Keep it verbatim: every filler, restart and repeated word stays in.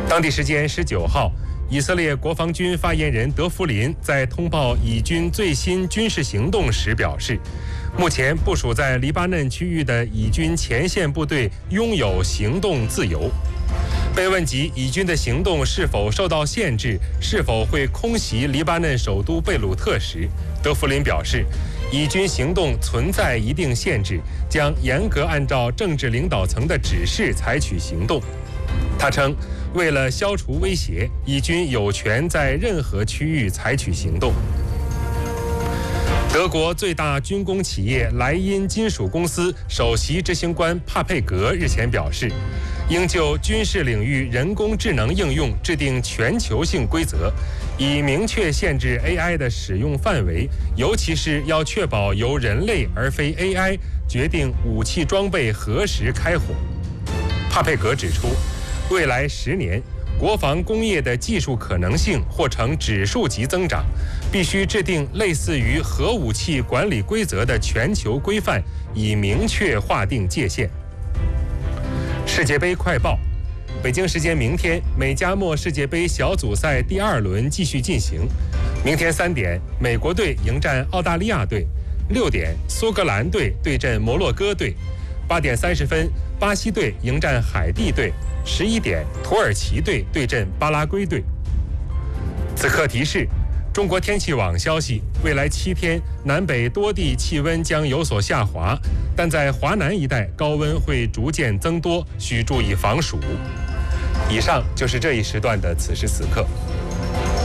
当地时间十九号，以色列国防军发言人德弗林在通报以军最新军事行动时表示，目前部署在黎巴嫩区域的以军前线部队拥有行动自由。被问及以军的行动是否受到限制，是否会空袭黎巴嫩首都贝鲁特时，德弗林表示，以军行动存在一定限制，将严格按照政治领导层的指示采取行动。他称，为了消除威胁，以军有权在任何区域采取行动。德国最大军工企业莱茵金属公司首席执行官帕佩格日前表示，应就军事领域人工智能应用制定全球性规则，以明确限制 A I 的使用范围，尤其是要确保由人类而非 A I 决定武器装备何时开火。帕佩格指出，未来十年，国防工业的技术可能性或呈指数级增长，必须制定类似于核武器管理规则的全球规范，以明确划定界限。世界杯快报：北京时间明天，美加墨世界杯小组赛第二轮继续进行。明天三点，美国队迎战澳大利亚队；六点，苏格兰队对阵摩洛哥队；八点三十分，巴西队迎战海地队；十一点，土耳其队对阵巴拉圭队。此刻提示：中国天气网消息，未来七天南北多地气温将有所下滑，但在华南一带高温会逐渐增多，需注意防暑。以上就是这一时段的此时此刻。